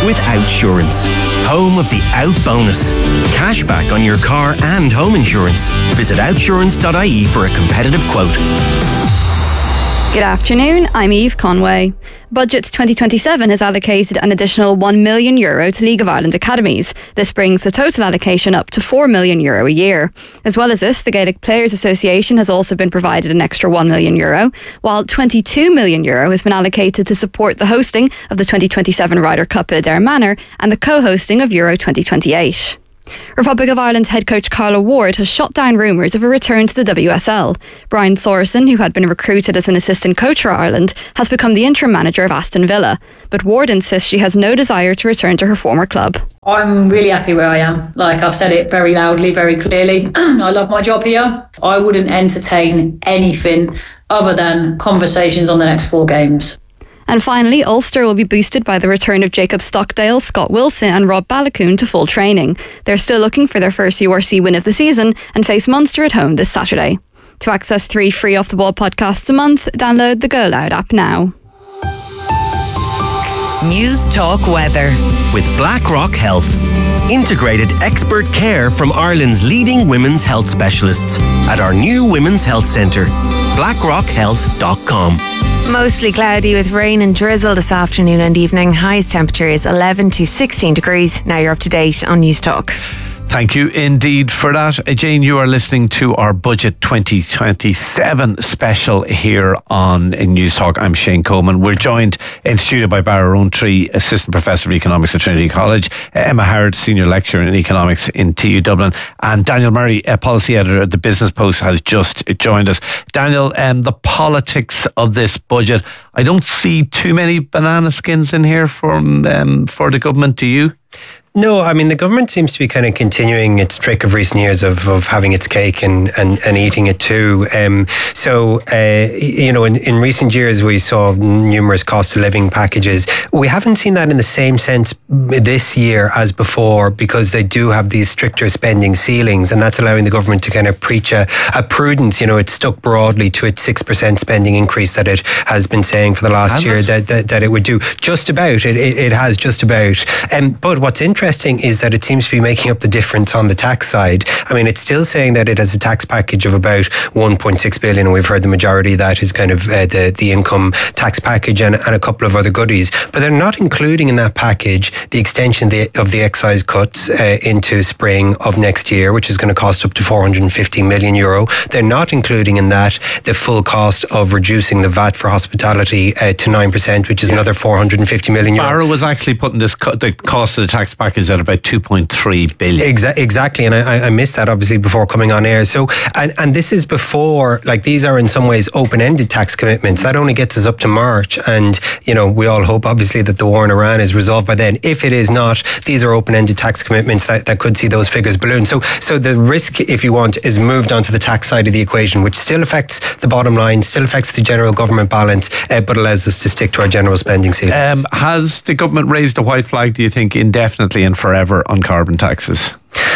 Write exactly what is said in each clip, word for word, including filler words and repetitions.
with Outsurance. Home of the Out bonus. Cashback on your car and home insurance. Visit outsurance dot I E for a competitive quote. Good afternoon, I'm Eve Conway. Budget twenty twenty-seven has allocated an additional one million euro to League of Ireland academies. This brings the total allocation up to four million euro a year. As well as this, the Gaelic Players Association has also been provided an extra one million euro, while twenty-two million euro has been allocated to support the hosting of the twenty twenty-seven Ryder Cup at Adare Manor and the co-hosting of Euro twenty twenty-eight. Republic of Ireland's head coach Carla Ward has shut down rumours of a return to the W S L. Brian Sorensen, who had been recruited as an assistant coach for Ireland, has become the interim manager of Aston Villa. But Ward insists she has no desire to return to her former club. I'm really happy where I am. Like, I've said it very loudly, very clearly. I love my job here. I wouldn't entertain anything other than conversations on the next four games. And finally, Ulster will be boosted by the return of Jacob Stockdale, Scott Wilson and Rob Balakoon to full training. They're still looking for their first U R C win of the season and face Munster at home this Saturday. To access three free Off The Ball podcasts a month, download the Go Loud app now. News Talk Weather with BlackRock Health. Integrated expert care from Ireland's leading women's health specialists at our new Women's Health Centre. blackrock health dot com. Mostly cloudy with rain and drizzle this afternoon and evening. Highest temperature is eleven to sixteen degrees. Now you're up to date on News Talk. Thank you indeed for that. Jane, you are listening to our Budget twenty twenty-seven special here on News Talk. I'm Shane Coleman. We're joined in studio by Barra Rowntree, Assistant Professor of Economics at Trinity College, Emma Howard, Senior Lecturer in Economics in T U Dublin, and Daniel Murray, a Policy Editor at the Business Post, has just joined us. Daniel, um, the politics of this budget. I don't see too many banana skins in here from um, for the government, do you? No, I mean, the government seems to be kind of continuing its trick of recent years of, of having its cake and, and, and eating it too. Um, so, uh, you know, in, in recent years, we saw numerous cost of living packages. We haven't seen that in the same sense this year as before, because they do have these stricter spending ceilings, and that's allowing the government to kind of preach a, a prudence. You know, it's stuck broadly to its six percent spending increase that it has been saying for the last has year that, that, that it would do. Just about. It, it, it has just about. Um, but what's interesting is that it seems to be making up the difference on the tax side. I mean, it's still saying that it has a tax package of about one point six billion, and we've heard the majority of that is kind of uh, the, the income tax package and, and a couple of other goodies. But they're not including in that package the extension of the, of the excise cuts uh, into spring of next year, which is going to cost up to four hundred fifty million euro. They're not including in that the full cost of reducing the V A T for hospitality uh, to nine percent, which is yeah. another four hundred fifty million euro. Barrow was actually putting this co- the cost of the tax package is at about two point three billion. Exa- exactly, and I, I missed that obviously before coming on air. So, and, and this is before, like, these are in some ways open-ended tax commitments. That only gets us up to March, and, you know, we all hope obviously that the war in Iran is resolved by then. If it is not, these are open-ended tax commitments that, that could see those figures balloon. So, so the risk, if you want, is moved onto the tax side of the equation, which still affects the bottom line, still affects the general government balance, uh, but allows us to stick to our general spending ceilings. Um, has the government raised a white flag, do you think, indefinitely and forever on carbon taxes?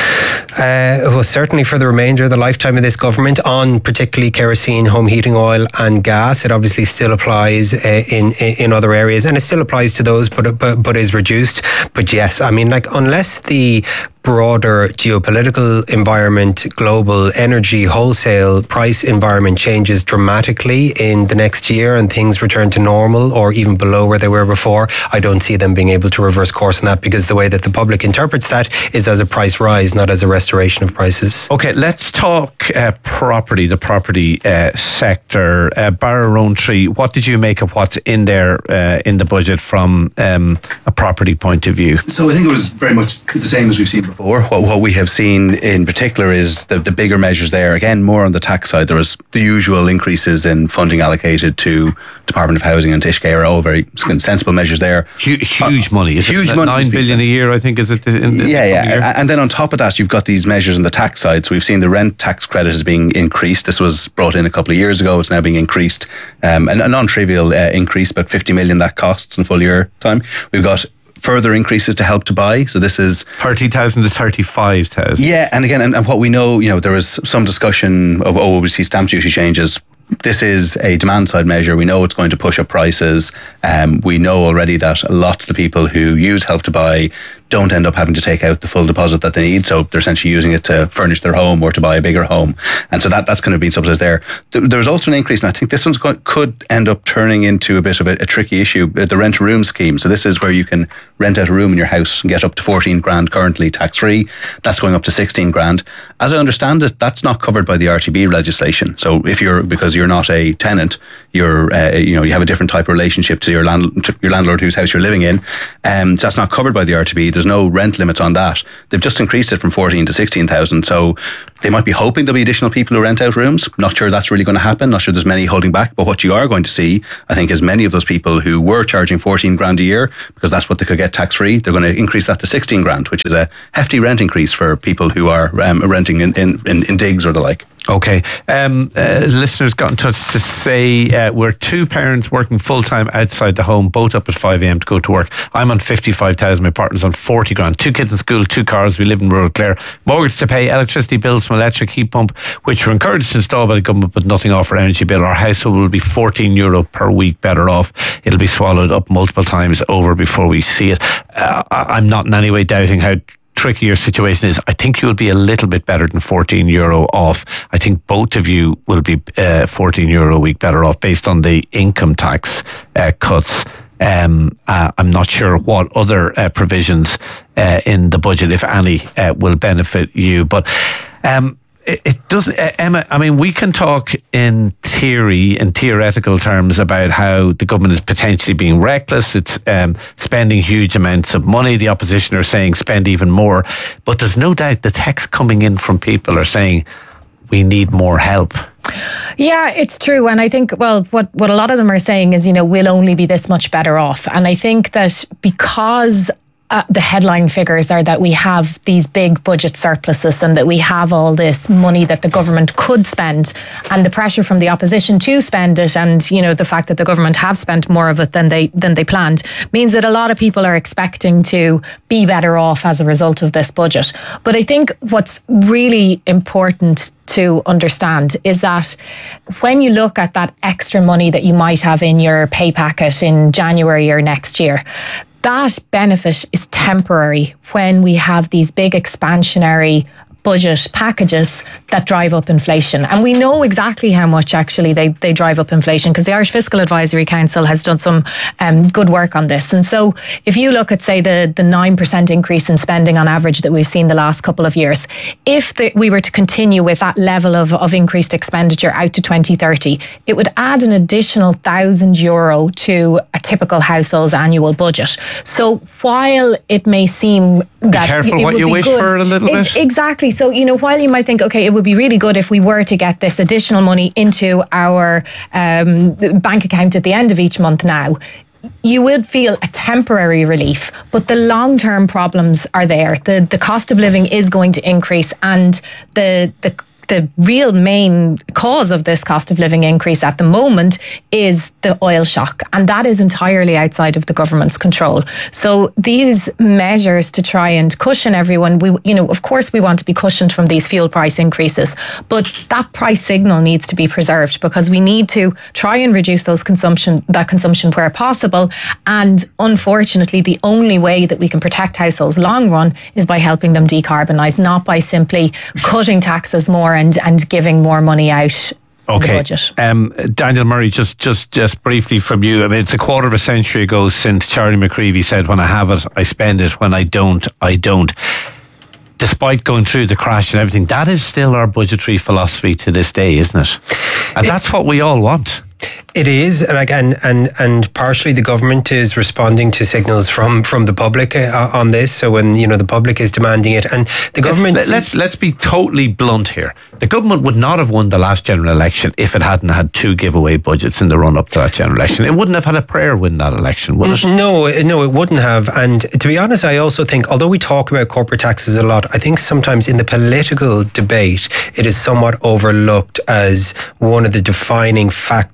Uh, well, certainly for the remainder of the lifetime of this government, on particularly kerosene, home heating oil and gas. It obviously still applies uh, in in other areas, and it still applies to those, but, but but is reduced. But yes, I mean, like, unless the broader geopolitical environment, global energy wholesale price environment changes dramatically in the next year and things return to normal or even below where they were before, I don't see them being able to reverse course on that, because the way that the public interprets that is as a price rise, not as a restoration of prices. Okay, let's talk uh, property, the property uh, sector. Uh, Barra Rowntree, what did you make of what's in there uh, in the budget from um, a property point of view? So I think it was very much the same as we've seen before. What, what we have seen in particular is the, the bigger measures there. Again, more on the tax side. There was the usual increases in funding allocated to Department of Housing and Taoiseach, are all very sensible measures there. Huge, huge uh, money. Is huge it money. Nine billion a year, I think, is it? In the yeah, yeah. Year? And then on top of that, you've got these measures on the tax side. So we've seen the rent tax credit is being increased. This was brought in a couple of years ago. It's now being increased. Um, and a non-trivial uh, increase, about fifty million that costs in full year time. We've got further increases to Help to Buy. So this is thirty thousand to thirty-five thousand. Yeah, and again, and, and what we know, you know, there was some discussion of, oh, we see stamp duty changes this is a demand side measure. We know it's going to push up prices. Um, we know already that lots of the people who use Help to Buy don't end up having to take out the full deposit that they need. So they're essentially using it to furnish their home or to buy a bigger home. And so that, that's kind of been subsidised there. There's also an increase, and I think this one's going, could end up turning into a bit of a, a tricky issue, the rent a room scheme. So this is where you can rent out a room in your house and get up to fourteen grand currently tax free. That's going up to sixteen grand. As I understand it, that's not covered by the R T B legislation. So if you're, because you're not a tenant, you're, uh, you know, you have a different type of relationship to your land, to your landlord whose house you're living in. Um, so that's not covered by the R T B. There's no rent limits on that. They've just increased it from fourteen to sixteen thousand. So they might be hoping there'll be additional people who rent out rooms. Not sure that's really going to happen. Not sure there's many holding back. But what you are going to see, I think, is many of those people who were charging fourteen grand a year because that's what they could get tax free. They're going to increase that to sixteen grand, which is a hefty rent increase for people who are um, renting in, in, in, in digs or the like. Okay. Um, uh, listeners got in touch to say uh, we're two parents working full-time outside the home, both up at five a.m. to go to work. I'm on fifty-five thousand, my partner's on forty grand. Two kids in school, two cars, we live in rural Clare. Mortgage to pay, electricity bills from electric heat pump, which we're encouraged to install by the government, but nothing off our energy bill. Our household will be fourteen euro per week better off. It'll be swallowed up multiple times over before we see it. Uh, I'm not in any way doubting how tricky your situation is. I think you'll be a little bit better than fourteen euro off. I think both of you will be uh, fourteen euro a week better off based on the income tax uh, cuts. Um, uh, I'm not sure what other uh, provisions uh, in the budget, if any, uh, will benefit you. But um, it, it doesn't, uh, Emma, I mean, we can talk in theory, in theoretical terms, about how the government is potentially being reckless. It's um, spending huge amounts of money. The opposition are saying spend even more. But there's no doubt the texts coming in from people are saying we need more help. Yeah, it's true. And I think, well, what, what a lot of them are saying is, you know, we'll only be this much better off. And I think that because Uh, the headline figures are that we have these big budget surpluses and that we have all this money that the government could spend, and the pressure from the opposition to spend it, and you know the fact that the government have spent more of it than they than they planned, means that a lot of people are expecting to be better off as a result of this budget. But I think what's really important to understand is that when you look at that extra money that you might have in your pay packet in January or next year, that benefit is temporary when we have these big expansionary budget packages that drive up inflation. And we know exactly how much actually they, they drive up inflation, because the Irish Fiscal Advisory Council has done some um, good work on this. And so if you look at, say, the, the nine percent increase in spending on average that we've seen the last couple of years, if the, we were to continue with that level of, of increased expenditure out to twenty thirty, it would add an additional one thousand euro to a typical household's annual budget. So while it may seem that... Be careful it what would you be wish good, for a little it's, bit. Exactly. So, you know, while you might think, okay, it would be really good if we were to get this additional money into our um, bank account at the end of each month now, you would feel a temporary relief, but the long-term problems are there. The the cost of living is going to increase, and the the the real main cause of this cost of living increase at the moment is the oil shock, and that is entirely outside of the government's control. So these measures to try and cushion everyone, we, you know, of course we want to be cushioned from these fuel price increases, but that price signal needs to be preserved, because we need to try and reduce those consumption, that consumption where possible. And unfortunately, the only way that we can protect households long run is by helping them decarbonise, not by simply cutting taxes more and, and giving more money out. Okay, um, Daniel Murray, just, just, just briefly from you. I mean, it's a quarter of a century ago since Charlie McCreevy said, "When I have it, I spend it. When I don't, I don't." Despite going through the crash and everything, that is still our budgetary philosophy to this day, isn't it? And it, that's what we all want. It is, and again, and and partially the government is responding to signals from from the public uh, on this. So when you know the public is demanding it, and the government, Let, let's let's be totally blunt here. The government would not have won the last general election if it hadn't had two giveaway budgets in the run up to that general election. It wouldn't have had a prayer win that election, would it? No, no, it wouldn't have. And to be honest, I also think, although we talk about corporate taxes a lot, I think sometimes in the political debate it is somewhat overlooked as one of the defining factors of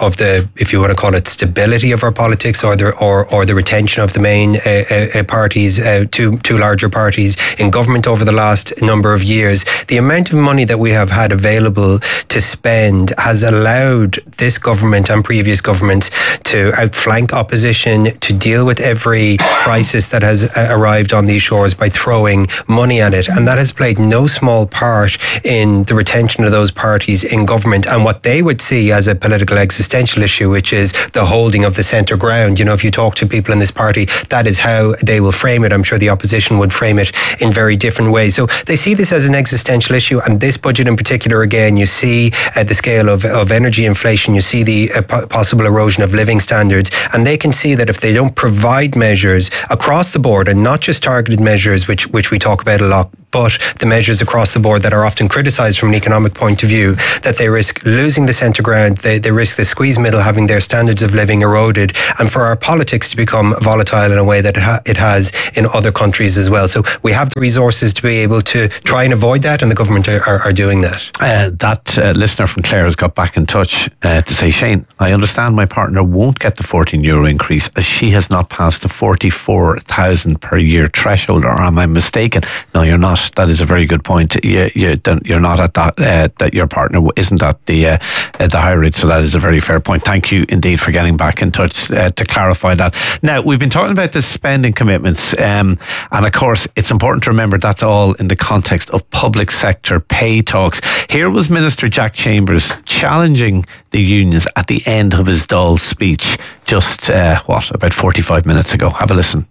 of the, if you want to call it, stability of our politics, or the or or the retention of the main uh, uh, parties, uh, two two larger parties in government over the last number of years. The amount of money that we have had available to spend has allowed this government and previous governments to outflank opposition, to deal with every crisis that has uh, arrived on these shores by throwing money at it, and that has played no small part in the retention of those parties in government and what they would see as a political existential issue, which is the holding of the centre ground. You know, if you talk to people in this party, that is how they will frame it. I'm sure the opposition would frame it in very different ways. So they see this as an existential issue, and this budget in particular, again, you see uh, the scale of, of energy inflation, you see the uh, po- possible erosion of living standards, and they can see that if they don't provide measures across the board, and not just targeted measures, which which we talk about a lot, but the measures across the board that are often criticised from an economic point of view, that they risk losing the centre ground, they, they risk the squeeze middle having their standards of living eroded, and for our politics to become volatile in a way that it, ha- it has in other countries as well. So we have the resources to be able to try and avoid that, and the government are, are, are doing that. Uh, that uh, listener from Clare has got back in touch uh, to say, Shane, I understand my partner won't get the fourteen euro increase as she has not passed the forty-four thousand per year threshold, or am I mistaken? No, you're not. That is a very good point. You, you, you're not at that, uh, that your partner isn't at the, uh, at the higher rate, so that is a very fair point. Thank you indeed for getting back in touch uh, to clarify that. Now, we've been talking about the spending commitments, um, and of course, it's important to remember that's all in the context of public sector pay talks. Here was Minister Jack Chambers challenging the unions at the end of his Dáil speech just, uh, what, about forty-five minutes ago. Have a listen.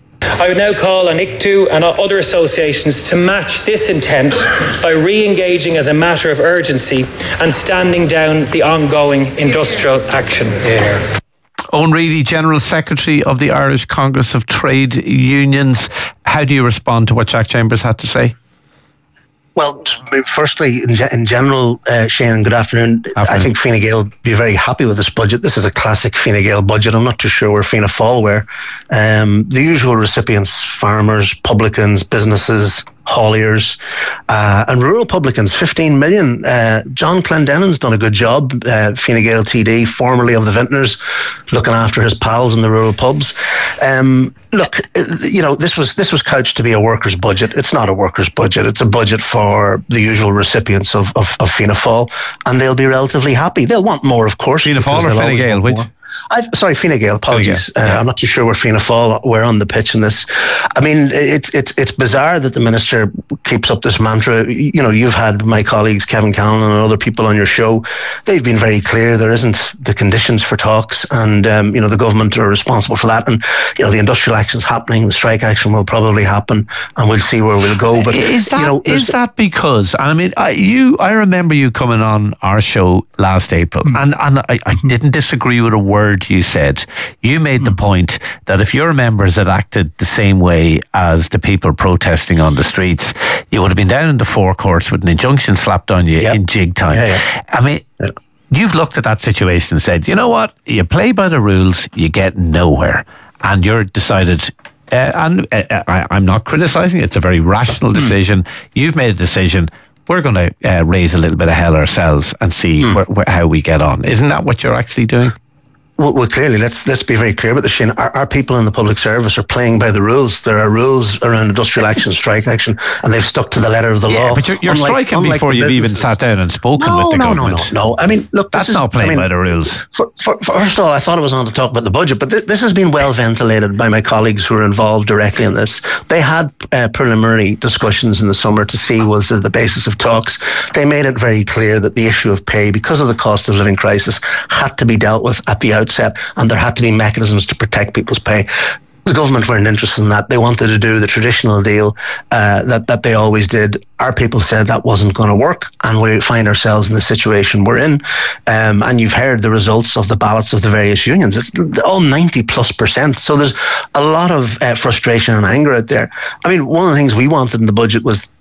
I would now call on I C T U and other associations to match this intent by re-engaging as a matter of urgency and standing down the ongoing industrial action. Yeah. Owen Reedy, General Secretary of the Irish Congress of Trade Unions. How do you respond to what Jack Chambers had to say? Well, firstly, in, in general, uh, Shane, good afternoon. afternoon. I think Fine Gael will be very happy with this budget. This is a classic Fine Gael budget. I'm not too sure where Fianna Fáil were. Um, the usual recipients, farmers, publicans, businesses, hauliers, uh, and rural publicans, fifteen million. Uh, John Clendennon's done a good job, uh, Fine Gael T D, formerly of the Vintners, looking after his pals in the rural pubs. Um, look, you know, this was this was couched to be a workers' budget. It's not a workers' budget. It's a budget for the usual recipients of, of, of Fianna Fáil, and they'll be relatively happy. They'll want more, of course. Fianna Fáil or Fine Gael, which? I've, sorry, Fine Gael, apologies. Fine Gael. Uh, yeah. I'm not too sure where Fianna Fáil were on the pitch in this. I mean, it's it's it's bizarre that the Minister keeps up this mantra. You know, you've had my colleagues, Kevin Callan and other people on your show. They've been very clear there isn't the conditions for talks, and, um, you know, the government are responsible for that. And, you know, the industrial action's happening, the strike action will probably happen, and we'll see where we'll go. But, is that, you know, is that because, I mean, I, you, I remember you coming on our show last April, mm. and, and I, I didn't disagree with a word you said. You made the point that if your members had acted the same way as the people protesting on the streets, you would have been down in the forecourts with an injunction slapped on you yep. in jig time. Yeah, yeah. I mean, yeah. You've looked at that situation and said, you know what, you play by the rules, you get nowhere. And you're decided, uh, and uh, I, I'm not criticising, it's a very rational decision. Mm. You've made a decision, we're going to uh, raise a little bit of hell ourselves and see mm. where, where, how we get on. Isn't that what you're actually doing? Well, well, clearly, let's let's be very clear about this, Shane. Our, our people in the public service are playing by the rules. There are rules around industrial action, strike action, and they've stuck to the letter of the yeah, law. But you're, you're unlike, striking unlike before you've even sat down and spoken no, with the no, government. No, no, no, no. I mean, look, that's is, not playing I mean, by the rules. For, for, first of all, I thought I was on to talk about the budget, but th- this has been well ventilated by my colleagues who are involved directly in this. They had uh, preliminary discussions in the summer to see was there the basis of talks. They made it very clear that the issue of pay, because of the cost of living crisis, had to be dealt with at the outset, and there had to be mechanisms to protect people's pay. The government weren't interested in that. They wanted to do the traditional deal uh, that, that they always did. Our people said that wasn't going to work, and we find ourselves in the situation we're in. Um, and you've heard the results of the ballots of the various unions. It's all ninety plus percent. So there's a lot of uh, frustration and anger out there. I mean, one of the things we wanted in the budget was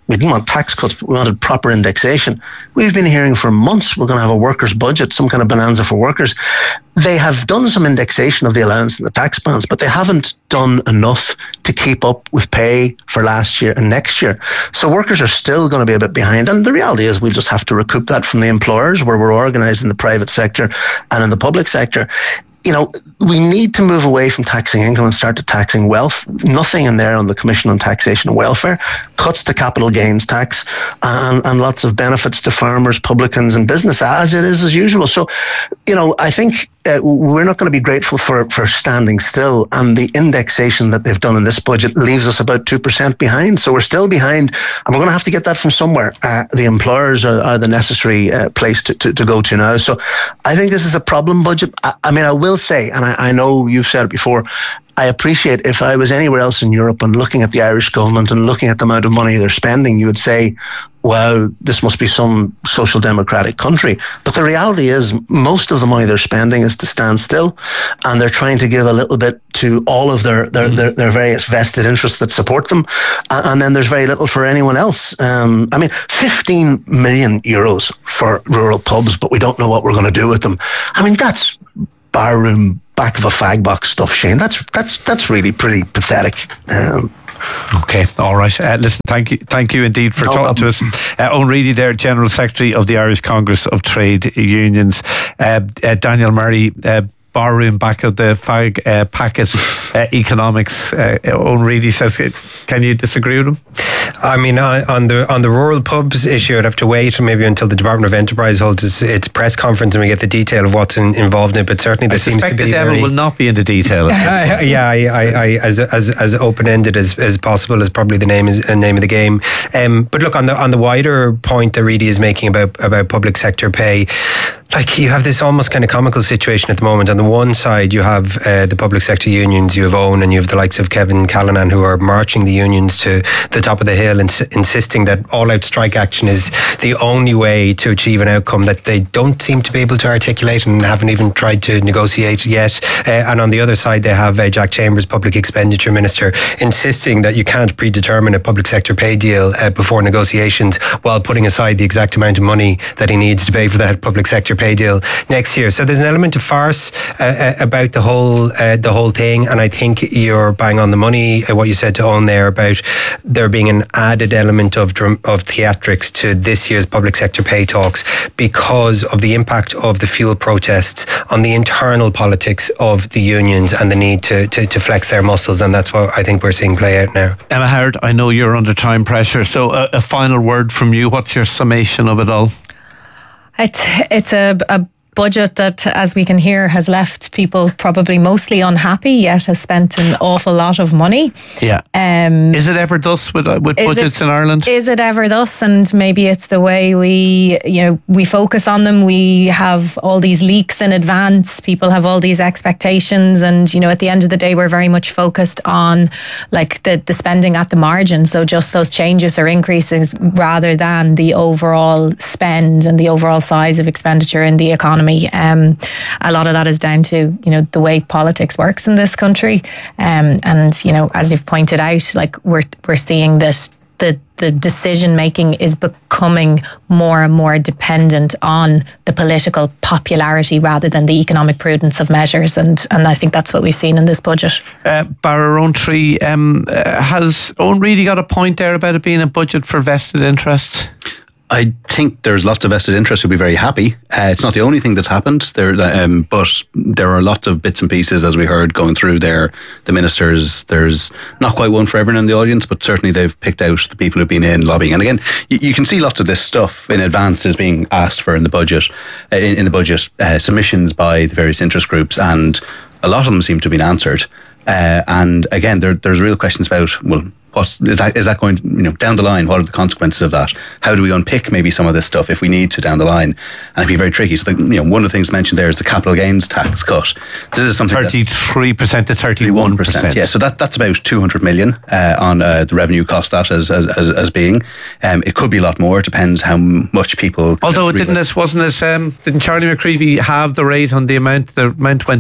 We didn't want tax cuts, but we wanted proper indexation. We've been hearing for months we're going to have a workers' budget, some kind of bonanza for workers. They have done some indexation of the allowance and the tax bands, but they haven't done enough to keep up with pay for last year and next year. So workers are still going to be a bit behind. And the reality is we'll just have to recoup that from the employers, where we're organised in the private sector and in the public sector. You know, we need to move away from taxing income and start to taxing wealth. Nothing in there on the Commission on Taxation and Welfare. Cuts to capital gains tax and, and lots of benefits to farmers, publicans and business, as it is as usual. So, you know, I think uh, we're not going to be grateful for, for standing still. And the indexation that they've done in this budget leaves us about two percent behind. So we're still behind, and we're going to have to get that from somewhere. Uh, the employers are, are the necessary uh, place to, to, to go to now. So I think this is a problem budget. I, I mean, I will say, and I, I know you've said it before, I appreciate if I was anywhere else in Europe and looking at the Irish government and looking at the amount of money they're spending, you would say, wow, this must be some social democratic country. But the reality is most of the money they're spending is to stand still, and they're trying to give a little bit to all of their, their, mm. their, their various vested interests that support them. And then there's very little for anyone else. Um, I mean, fifteen million euros for rural pubs, but we don't know what we're going to do with them. I mean, that's barroom, back of a fag box stuff, Shane. That's that's that's really pretty pathetic. Um, Okay, all right. Uh, listen, thank you, thank you indeed for no talking problem. to us. Uh, Owen Reedy, there, General Secretary of the Irish Congress of Trade Unions. Uh, uh, Daniel Murray, uh, barroom, back of the fag uh, packet, uh, economics. Uh, Owen Reedy says, can you disagree with him? I mean, on the on the rural pubs issue, I'd have to wait maybe until the Department of Enterprise holds its, its press conference and we get the detail of what's in, involved in it. But certainly, there I seems to be the devil very, will not be in the detail. uh, yeah, I, I, I, as as as open ended as, as possible is probably the name is uh, name of the game. Um, but look, on the on the wider point that Reedy is making about about public sector pay, like you have this almost kind of comical situation at the moment. On the one side, you have uh, the public sector unions, you have Owen, and you have the likes of Kevin Callanan, who are marching the unions to the top of the hill and ins- insisting that all-out strike action is the only way to achieve an outcome that they don't seem to be able to articulate and haven't even tried to negotiate yet. Uh, and on the other side, they have uh, Jack Chambers, Public Expenditure Minister, insisting that you can't predetermine a public sector pay deal uh, before negotiations, while putting aside the exact amount of money that he needs to pay for that public sector pay deal next year. So there's an element of farce uh, about the whole uh, the whole thing, and I think you're bang on the money. Uh, what you said to Owen there about there being an added element of drum, of theatrics to this year's public sector pay talks because of the impact of the fuel protests on the internal politics of the unions and the need to to, to flex their muscles, and that's what I think we're seeing play out now. Emma Howard, I know you're under time pressure, so a, a final word from you. What's your summation of it all? It's it's a, a budget that, as we can hear, has left people probably mostly unhappy, yet has spent an awful lot of money. Yeah. Um, is it ever thus with uh, with budgets it, in Ireland? Is it ever thus? And maybe it's the way we, you know, we focus on them. We have all these leaks in advance. People have all these expectations, and you know, at the end of the day, we're very much focused on like the the spending at the margin. So just those changes or increases, rather than the overall spend and the overall size of expenditure in the economy. Um, a lot of that is down to, you know, the way politics works in this country. Um, and, you know, as you've pointed out, like we're we're seeing this, the, the decision making is becoming more and more dependent on the political popularity rather than the economic prudence of measures. And, and I think that's what we've seen in this budget. Uh, Barra Rowntree, um, uh, has Owen Reedy got a point there about it being a budget for vested interests? I think there's lots of vested interest who'll be very happy. Uh, it's not the only thing that's happened there, um, but there are lots of bits and pieces, as we heard, going through there. The ministers, there's not quite one for everyone in the audience, but certainly they've picked out the people who've been in lobbying. And again, you, you can see lots of this stuff in advance is being asked for in the budget, uh, in, in the budget uh, submissions by the various interest groups, and a lot of them seem to have been answered. Uh, and again, there, there's real questions about, well, What is that? Is that going, you know, down the line? What are the consequences of that? How do we unpick maybe some of this stuff if we need to down the line? And it'd be very tricky. So, the, you know, one of the things mentioned there is the capital gains tax cut. This is something thirty-three percent to thirty-one percent. Yeah, so that that's about two hundred million uh, on uh, the revenue cost that as as as, as being. Um, it could be a lot more. It depends how much people. Although it didn't, this wasn't this. Um, didn't Charlie McCreevy have the rate on the amount? The amount went up.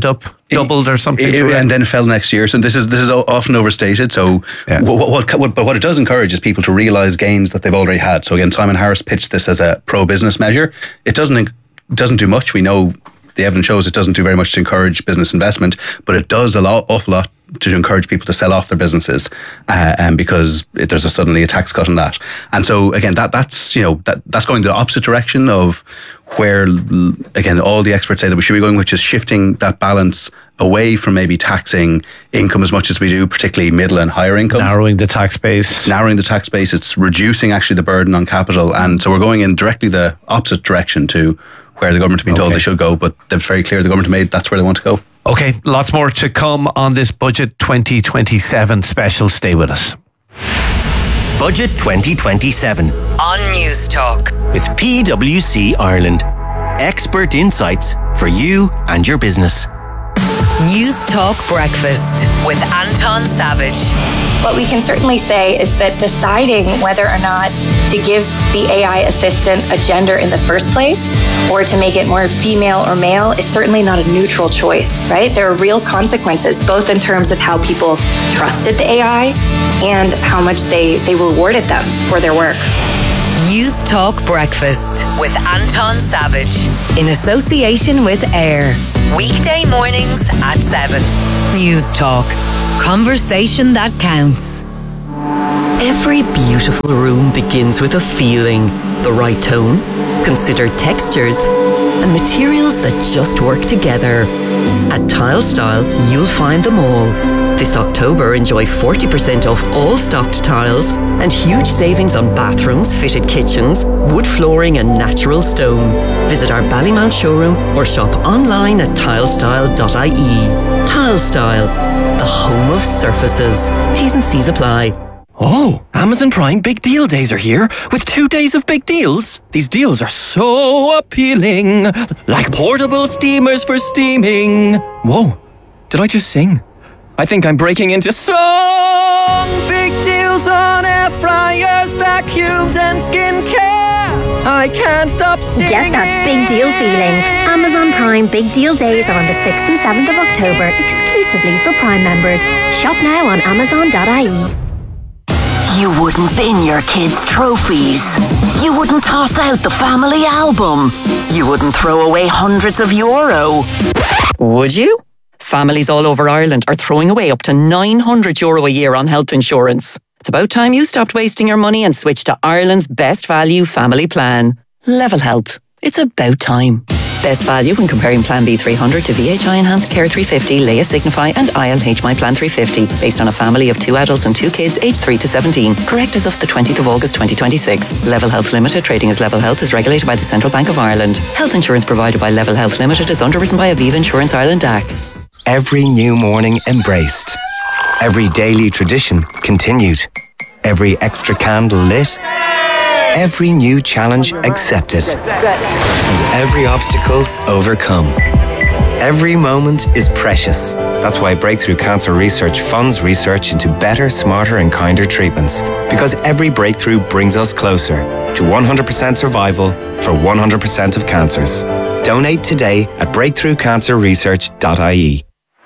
doubled or something, it, and then it fell next year. So this is this is often overstated. So yeah. what, what, what, but what it does encourage is people to realise gains that they've already had. So again, Simon Harris pitched this as a pro-business measure. It doesn't doesn't do much. We know the evidence shows it doesn't do very much to encourage business investment, but it does a lot, awful lot to encourage people to sell off their businesses, uh, um, because it, there's a suddenly a tax cut on that. And so again, that that's you know that that's going the opposite direction of where again all the experts say that we should be going, which is shifting that balance away from maybe taxing income as much as we do, particularly middle and higher income. Narrowing the tax base. It's narrowing the tax base. It's reducing actually the burden on capital, and so we're going in directly the opposite direction to where the government have been told okay. they should go, but they're very clear the government have made that's where they want to go. Okay, lots more to come on this Budget twenty twenty-seven special. Stay with us. Budget twenty twenty-seven on News Talk with P W C Ireland. Expert insights for you and your business. News Talk Breakfast with Anton Savage. What we can certainly say is that deciding whether or not to give the A I assistant a gender in the first place or to make it more female or male is certainly not a neutral choice, right? There are real consequences, both in terms of how people trusted the A I and how much they, they rewarded them for their work. News Talk Breakfast with Anton Savage in association with AIR. Weekday mornings at seven. News Talk. Conversation that counts. Every beautiful room begins with a feeling, the right tone, considered textures, and materials that just work together. At Tile Style, you'll find them all. This October, enjoy forty percent off all stocked tiles and huge savings on bathrooms, fitted kitchens, wood flooring and natural stone. Visit our Ballymount showroom or shop online at tilestyle dot I E. Tile Style, the home of surfaces. T's and C's apply. Oh, Amazon Prime Big Deal Days are here with two days of big deals. These deals are so appealing, like portable steamers for steaming. Whoa, did I just sing? I think I'm breaking into song. Big deals on air fryers, vacuums and skincare. I can't stop singing. Get that big deal feeling. Amazon Prime Big Deal Days are on the sixth and seventh of October, exclusively for Prime members. Shop now on amazon dot I E. You wouldn't bin your kids' trophies. You wouldn't toss out the family album. You wouldn't throw away hundreds of euro. Would you? Families all over Ireland are throwing away up to nine hundred euro a year on health insurance. It's about time you stopped wasting your money and switched to Ireland's best value family plan. Level Health. It's about time. Best value when comparing Plan B three hundred to V H I Enhanced Care three fifty, Leia Signify and I L H My Plan three fifty, based on a family of two adults and two kids aged three to seventeen. Correct as of the twentieth of August twenty twenty-six. Level Health Limited, trading as Level Health, is regulated by the Central Bank of Ireland. Health insurance provided by Level Health Limited is underwritten by Aviva Insurance Ireland D A C. Every new morning embraced. Every daily tradition continued. Every extra candle lit. Every new challenge accepted. And every obstacle overcome. Every moment is precious. That's why Breakthrough Cancer Research funds research into better, smarter and kinder treatments. Because every breakthrough brings us closer to one hundred percent survival for one hundred percent of cancers. Donate today at breakthrough cancer research dot I E.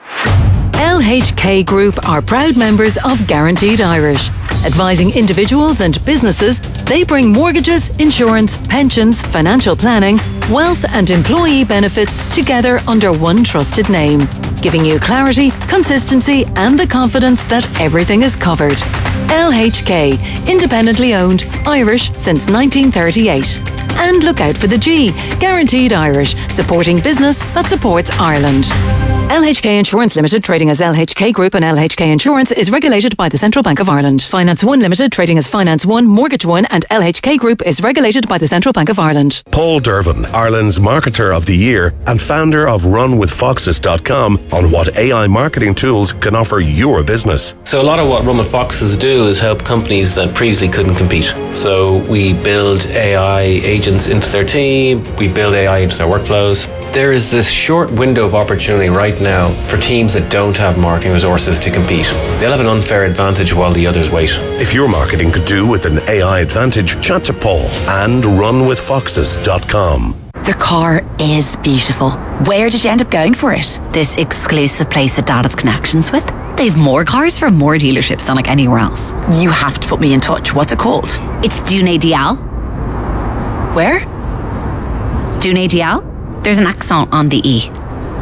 L H K Group are proud members of Guaranteed Irish. Advising individuals and businesses, they bring mortgages, insurance, pensions, financial planning, wealth and employee benefits together under one trusted name, giving you clarity, consistency and the confidence that everything is covered. L H K, independently owned, Irish since nineteen thirty-eight. And look out for the G, Guaranteed Irish, supporting business that supports Ireland. L H K Insurance Limited, trading as L H K Group and L H K Insurance, is regulated by the Central Bank of Ireland. Finance One Limited, trading as Finance One, Mortgage One and L H K Group, is regulated by the Central Bank of Ireland. Paul Dervin, Ireland's Marketer of the Year and founder of run with foxes dot com, on what A I marketing tools can offer your business. So a lot of what Run with Foxes do is help companies that previously couldn't compete. So we build A I agents into their team, we build A I into their workflows. There is this short window of opportunity right now for teams that don't have marketing resources to compete. They'll have an unfair advantage while the others wait. If your marketing could do with an A I advantage, chat to Paul and run with foxes dot com. The car is beautiful. Where did you end up going for it? This exclusive place that Dad has connections with. They've more cars from more dealerships than like anywhere else. You have to put me in touch. What's it called? It's Dune Dial. Where? Dune Dial. There's an accent on the E.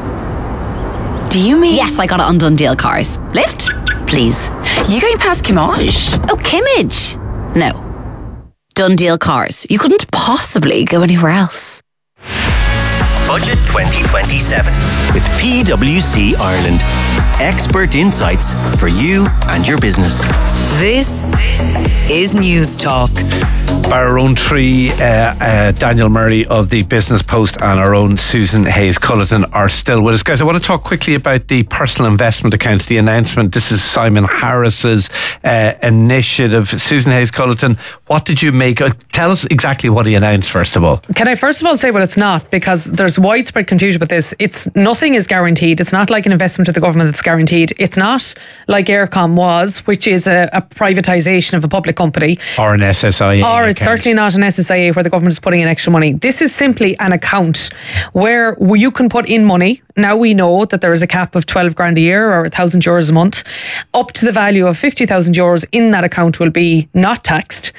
Do you mean? Yes, I got it on Dundee Cars. Lift? Please. You going past Kimmage? Oh, Kimmage? No. Dundee Cars. You couldn't possibly go anywhere else. Budget twenty twenty-seven with P W C Ireland. Expert insights for you and your business. This is News Talk. By our own three, uh, uh, Daniel Murray of the Business Post and our own Susan Hayes-Culleton are still with us. Guys, I want to talk quickly about the personal investment accounts, the announcement. This is Simon Harris's uh, initiative. Susan Hayes-Culleton, what did you make? Uh, tell us exactly what he announced, first of all. Can I first of all say what it's not? Because there's widespread confusion about this. It's nothing is guaranteed. It's not like an investment of the government that's guaranteed. It's not like Eircom was, which is a, a privatisation of a public company. Or an S S I A. Or it's certainly not an S S I A where the government is putting in extra money. This is simply an account where you can put in money. Now we know that there is a cap of twelve grand a year or one thousand euros a month. Up to the value of fifty thousand euros in that account will be not taxed.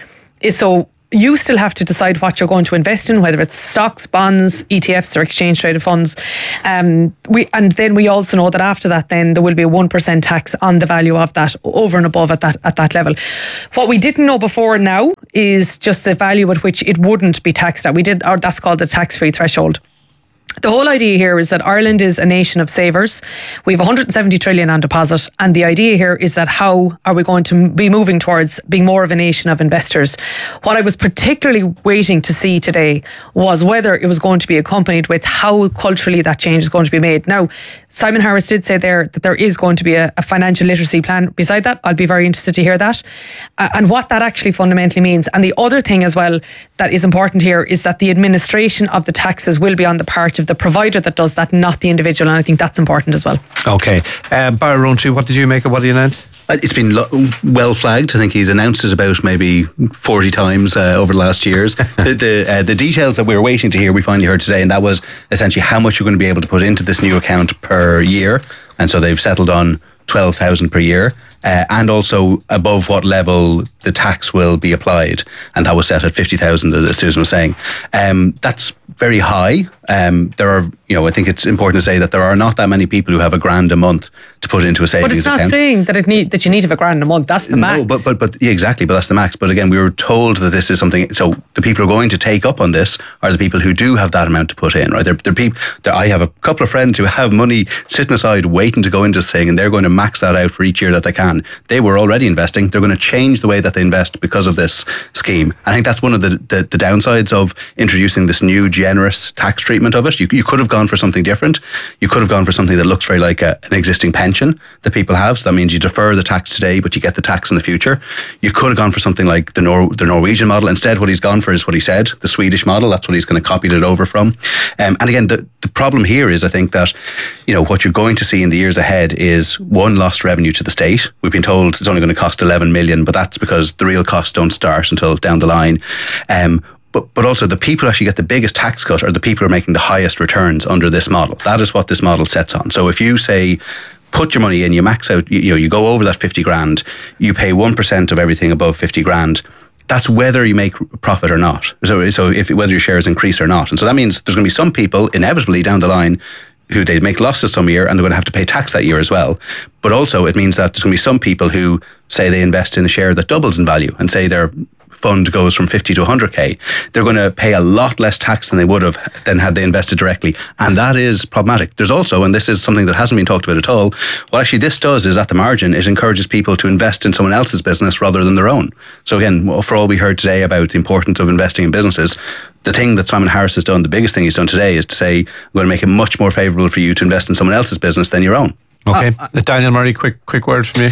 So you still have to decide what you're going to invest in, whether it's stocks, bonds, E T Fs or exchange traded funds. Um, we and then we also know that after that then there will be a one percent tax on the value of that over and above at that at that level. What we didn't know before now is just the value at which it wouldn't be taxed at. We did, or that's called the tax-free threshold. The whole idea here is that Ireland is a nation of savers. We have one hundred seventy trillion on deposit, and the idea here is that how are we going to be moving towards being more of a nation of investors? What I was particularly waiting to see today was whether it was going to be accompanied with how culturally that change is going to be made. Now, Simon Harris did say there that there is going to be a, a financial literacy plan beside that. I'll be very interested to hear that uh, and what that actually fundamentally means. And the other thing as well that is important here is that the administration of the taxes will be on the part of the provider that does that, not the individual, and I think that's important as well. Okay. Uh, Barry Rowntree, what did you make of what he announced? It's been lo- well flagged. I think he's announced it about maybe forty times uh, over the last years. the the, uh, the details that we were waiting to hear, we finally heard today, and that was essentially how much you're going to be able to put into this new account per year. And so they've settled on twelve thousand per year, uh, and also above what level the tax will be applied. And that was set at fifty thousand, as Susan was saying. Um, that's very high. Um, there are, you know, I think it's important to say that there are not that many people who have a grand a month to put into a savings account. But it's not account. saying that it need that you need to have a grand a month. That's the max. No, but but but yeah, exactly. But that's the max. But again, we were told that this is something. So the people who are going to take up on this are the people who do have that amount to put in, right? They're, they're people. They're, I have a couple of friends who have money sitting aside waiting to go into this thing, and they're going to max that out for each year that they can. They were already investing. They're going to change the way that they invest because of this scheme. I think that's one of the the, the downsides of introducing this new generous tax treatment of it. You, you could have gone for something different. You could have gone for something that looks very like a, an existing pension that people have. So that means you defer the tax today, but you get the tax in the future. You could have gone for something like the, Nor- the Norwegian model. Instead, what he's gone for is what he said, the Swedish model. That's what he's going to copy it over from. Um, and again, the, the problem here is I think that, you know, what you're going to see in the years ahead is one, lost revenue to the state. We've been told it's only going to cost eleven million, but that's because the real costs don't start until down the line. Um, But but also the people who actually get the biggest tax cut are the people who are making the highest returns under this model. That is what this model sets on. So if you say, put your money in, you max out, you, you know, you go over that fifty grand, you pay one percent of everything above fifty grand, that's whether you make profit or not. So, so if whether your shares increase or not. And so that means there's going to be some people inevitably down the line who they make losses some year and they're going to have to pay tax that year as well. But also it means that there's going to be some people who say they invest in a share that doubles in value and say they're fund goes from fifty to one hundred K, they're going to pay a lot less tax than they would have than had they invested directly. And that is problematic. There's also, and this is something that hasn't been talked about at all, what actually this does is at the margin, it encourages people to invest in someone else's business rather than their own. So again, for all we heard today about the importance of investing in businesses, the thing that Simon Harris has done, the biggest thing he's done today is to say, I'm going to make it much more favourable for you to invest in someone else's business than your own. Okay. Uh, Daniel Murray, quick quick word from you.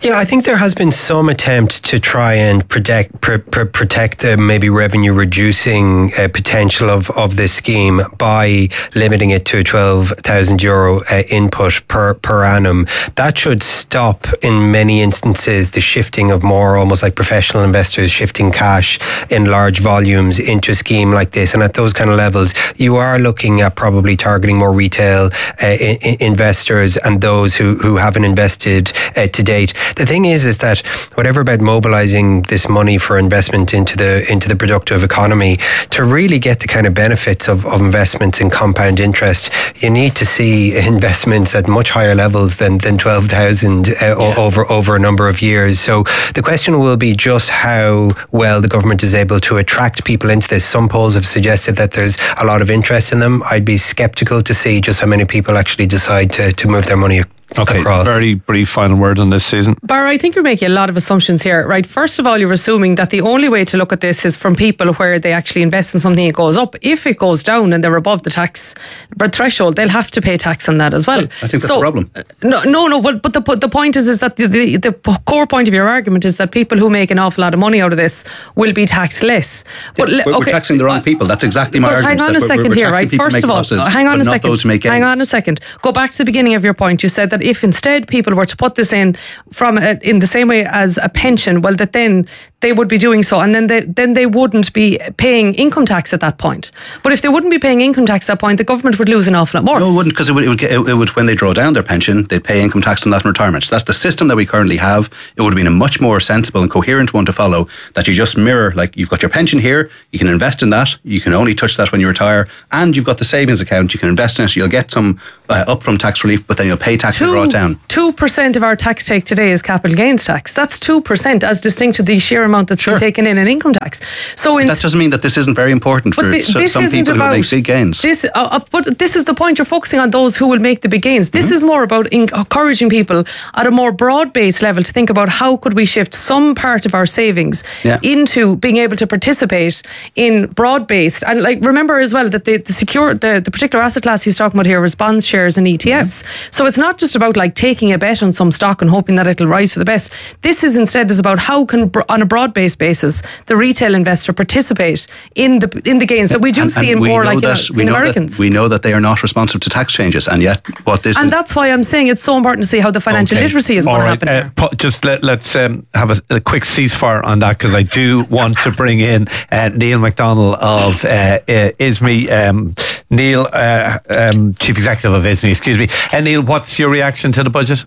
Yeah, I think there has been some attempt to try and protect pr- pr- protect the maybe revenue reducing uh, potential of, of this scheme by limiting it to a twelve thousand euro uh, input per, per annum. That should stop in many instances the shifting of more almost like professional investors shifting cash in large volumes into a scheme like this. And at those kind of levels, you are looking at probably targeting more retail uh, I- I investors and those who, who haven't invested uh, to date. The thing is, is that whatever about mobilizing this money for investment into the into the productive economy, to really get the kind of benefits of, of investments in compound interest, you need to see investments at much higher levels than than twelve thousand uh, yeah. over over a number of years. So the question will be just how well the government is able to attract people into this. Some polls have suggested that there's a lot of interest in them. I'd be sceptical to see just how many people actually decide to, to move their money Okay, across. Very brief final word on this, Susan. Bar, I think you're making a lot of assumptions here, right? First of all, you're assuming that the only way to look at this is from people where they actually invest in something, it goes up. If it goes down and they're above the tax threshold, they'll have to pay tax on that as well. I think that's so, the problem. No, no, no. But, but the the point is, is that the, the the core point of your argument is that people who make an awful lot of money out of this will be taxed less. But yeah, we're, okay, we're taxing the wrong people. That's exactly my but argument. Hang on That's a second we're, we're here, right? First of all, losses, hang on a second. Hang on a second. Go back to the beginning of your point. You said that if instead people were to put this in from a, in the same way as a pension, well, that then they would be doing so, and then they then they wouldn't be paying income tax at that point. But if they wouldn't be paying income tax at that point, the government would lose an awful lot more. No, it wouldn't, because it would, it, would get, it would when they draw down their pension, they'd pay income tax on that in retirement. So that's the system that we currently have. It would have been a much more sensible and coherent one to follow, that you just mirror, like, you've got your pension here, you can invest in that, you can only touch that when you retire, and you've got the savings account, you can invest in it, you'll get some uh, upfront tax relief, but then you'll pay tax and draw it down. two percent of our tax take today is capital gains tax. That's two percent as distinct to the sheer amount that's sure. been taken in in income tax. So in that doesn't mean that this isn't very important for the, so, some people about, who make big gains. This, uh, but this is the point, you're focusing on those who will make the big gains. This mm-hmm. is more about encouraging people at a more broad-based level to think about how could we shift some part of our savings yeah. into being able to participate in broad-based. And like, remember as well that the, the secure, the, the particular asset class he's talking about here is bonds, shares and E T Fs. Mm-hmm. So it's not just about like taking a bet on some stock and hoping that it'll rise for the best. This is instead is about how can, on a broad-based basis, the retail investor participate in the in the gains that we do and, see and in more like that, in, in Americans. That, we know that they are not responsive to tax changes, and yet what this and that's why I'm saying it's so important to see how the financial okay. literacy is All going right. to happen. Uh, just let, let's um, have a, a quick ceasefire on that, because I do want to bring in uh, Neil McDonald of uh, uh, I S M E. Um, Neil, uh, um, Chief Executive of I S M E, excuse me. And Neil, what's your reaction to the budget?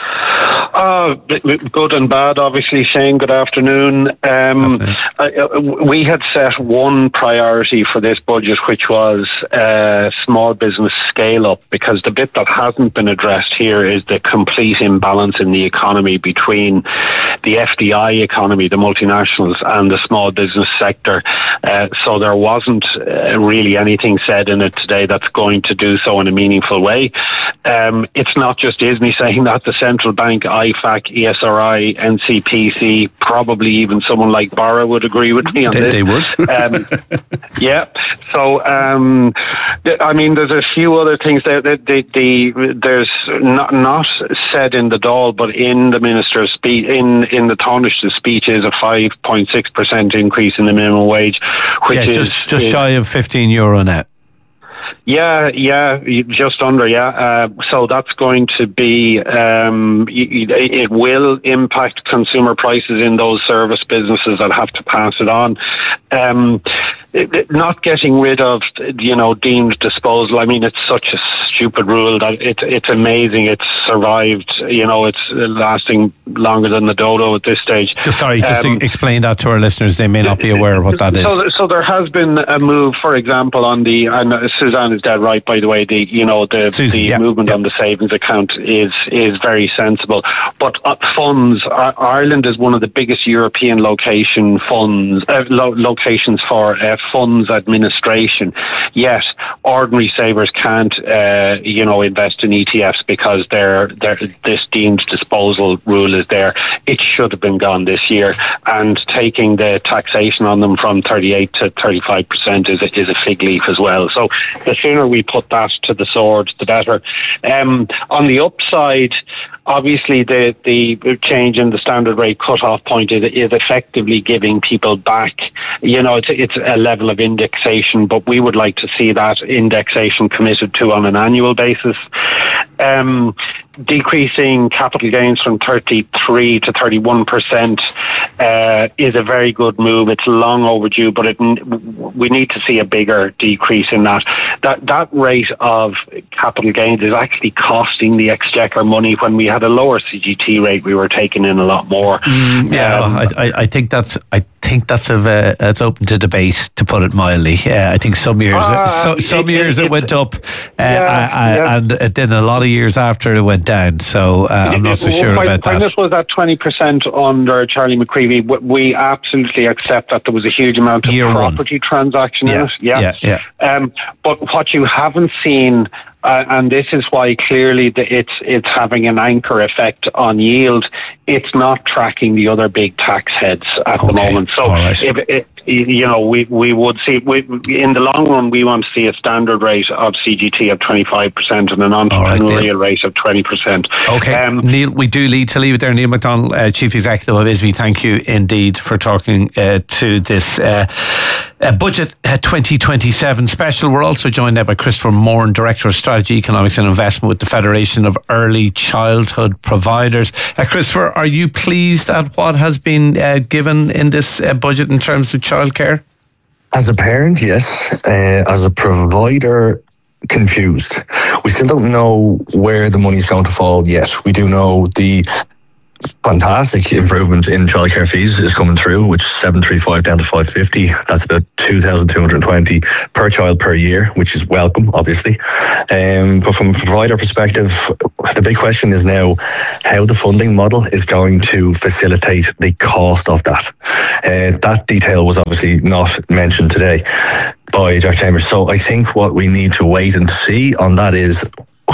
Uh, good and bad, obviously. Shane, good afternoon. Um, I, we had set one priority for this budget, which was uh, small business scale up, because the bit that hasn't been addressed here is the complete imbalance in the economy between the F D I economy, the multinationals, and the small business sector. Uh, so there wasn't uh, really anything said in it today that's going to do so in a meaningful way. Um, it's not just I S M E saying that. The central bank, I FAC, E S R I, N C P C, probably even someone like Barra would agree with me on they, this. They would. um, yeah. So, um, th- I mean, there's a few other things there. The, the, the, there's not, not said in the Dáil, but in the Minister's speech, in, in the Taoiseach's speech, is a five point six percent increase in the minimum wage, which yeah, just, is just is, shy of fifteen euro net. Yeah, yeah, just under, yeah. Uh, so that's going to be, um, it will impact consumer prices in those service businesses that have to pass it on. Um, it, not getting rid of, you know, deemed disposal. I mean, it's such a stupid rule that it, it's amazing it's survived. You know, it's lasting longer than the dodo at this stage. Just sorry, just um, to explain that to our listeners. They may not be aware of what that is. So, so there has been a move, for example, on the, and Suzanne is dead right, by the way, the, you know, the, Susan, the yeah, movement yeah. on the savings account is, is very sensible. But uh, funds, uh, Ireland is one of the biggest European location funds, uh, lo- locations for uh, funds administration. Yet ordinary savers can't, uh, you know, invest in E T Fs because they're, they're, this deemed disposal rule is there. It should have been gone this year, and taking the taxation on them from thirty-eight to thirty-five percent is a, is a fig leaf as well. So the sooner we put that to the sword, the better. Um, on the upside, obviously the the change in the standard rate cut-off point is, is effectively giving people back. You know, it's it's a level of indexation, but we would like to see that indexation committed to on an annual basis. Um, decreasing capital gains from thirty-three to thirty-one percent uh, is a very good move. It's long overdue, but it, we need to see a bigger decrease in that. That that rate of capital gains is actually costing the Exchequer money. When we had a lower C G T rate, we were taking in a lot more. Mm, yeah, um, I, I think that's I think that's a uh, it's open to debate, to put it mildly. Yeah, I think some years uh, so, some it, years it, it went up, uh, yeah, I, I, yeah. and then a lot of years after it went down. So uh, I'm not so sure when, about when that. This was at twenty percent under Charlie McCreevy. We absolutely accept that there was a huge amount of Year property one. transaction yeah, in it. Yeah, yeah, yeah. Um, but what you haven't seen, uh, and this is why clearly the, it's it's having an anchor effect on yield. It's not tracking the other big tax heads at okay. the moment. So right. if it, you know, we we would see we, in the long run we want to see a standard rate of C G T of twenty-five percent and an entrepreneurial right, rate of twenty percent. Okay, um, Neil, we do need to leave it there. Neil McDonald, uh, Chief Executive of I S B E, thank you indeed for talking uh, to this uh, uh, budget uh, twenty twenty-seven special. We're also joined now by Christopher Moran, Director of Strategy, Economics and Investment with the Federation of Early Childhood Providers. Uh, Christopher, are you pleased at what has been uh, given in this uh, budget in terms of childcare? As a parent, yes. Uh, as a provider, confused. We still don't know where the money's going to fall yet. We do know the fantastic improvement in childcare fees is coming through, which is seven thirty-five down to five fifty. That's about two thousand two hundred twenty per child per year, which is welcome, obviously. Um, but from a provider perspective, the big question is now how the funding model is going to facilitate the cost of that. Uh, that detail was obviously not mentioned today by Jack Chambers. So I think what we need to wait and see on that is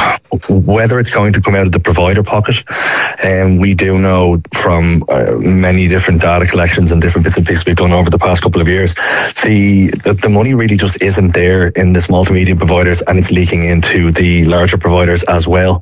whether it's going to come out of the provider pocket. And um, we do know from uh, many different data collections and different bits and pieces we've done over the past couple of years, the the money really just isn't there in the small to medium providers, and it's leaking into the larger providers as well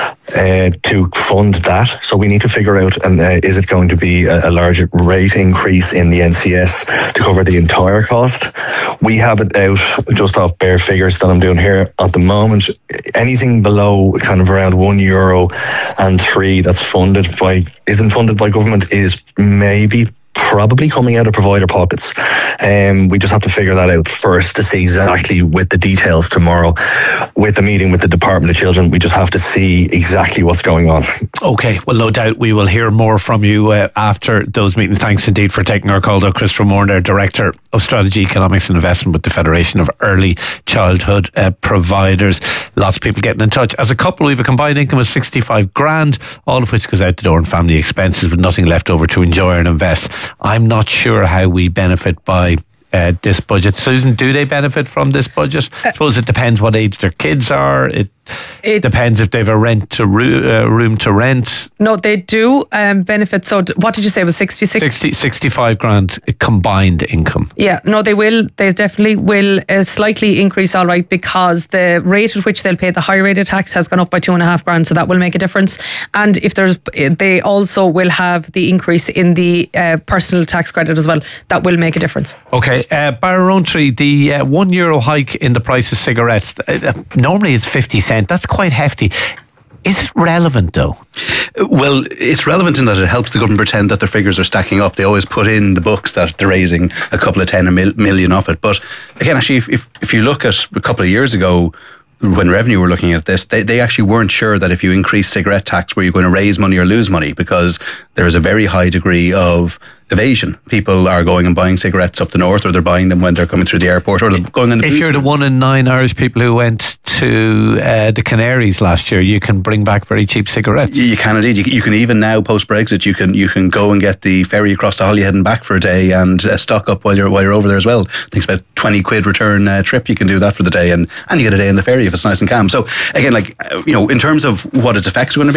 uh, to fund that. So we need to figure out, and uh, is it going to be a, a larger rate increase in the N C S to cover the entire cost? We have it out just off bare figures that I'm doing here at the moment. Anything below kind of around one euro and three that's funded by, isn't funded by government, is maybe probably coming out of provider pockets. Um, we just have to figure that out first to see exactly with the details tomorrow. With the meeting with the Department of Children, we just have to see exactly what's going on. Okay, well, no doubt we will hear more from you uh, after those meetings. Thanks indeed for taking our call, though. Christopher Moore, there, Director of Strategy, Economics and Investment with the Federation of Early Childhood uh, Providers. Lots of people getting in touch. As a couple, we have a combined income of sixty-five grand, all of which goes out the door in family expenses, with nothing left over to enjoy and invest. I'm not sure how we benefit by uh, this budget. Susan, do they benefit from this budget? I suppose it depends what age their kids are. It, it depends if they have a rent to ro- uh, room to rent. No, they do um, benefit. So what did you say was sixty-six? sixty, sixty-five grand combined income. Yeah, no, they will. They definitely will uh, slightly increase, all right, because the rate at which they'll pay the high rate of tax has gone up by two and a half grand. So that will make a difference. And if there's, they also will have the increase in the uh, personal tax credit as well. That will make a difference. Okay, uh, Barrow-Rowntree, the uh, one euro hike in the price of cigarettes, uh, normally it's fifty cents. That's quite hefty. Is it relevant, though? Well, it's relevant in that it helps the government pretend that their figures are stacking up. They always put in the books that they're raising a couple of ten mil- million off it. But again, actually, if, if, if you look at a couple of years ago, when Revenue were looking at this, they, they actually weren't sure that if you increase cigarette tax, were you going to raise money or lose money, because there is a very high degree of evasion. People are going and buying cigarettes up the north, or they're buying them when they're coming through the airport, or they're going in the... If you're the one in nine Irish people who went to uh, the Canaries last year, you can bring back very cheap cigarettes. You can indeed. You, you can even now, post-Brexit, you can you can go and get the ferry across to Holyhead and back for a day and uh, stock up while you're while you're over there as well. I think it's about twenty quid return uh, trip. You can do that for the day, and, and you get a day in the ferry if it's nice and calm. So again, like, uh, you know, in terms of what its effects are going to be,